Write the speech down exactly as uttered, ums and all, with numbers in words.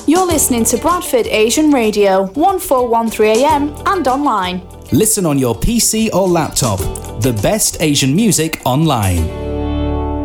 You're listening to Bradford Asian Radio, fourteen thirteen A M and online. Listen on your P C or laptop. The best Asian music online.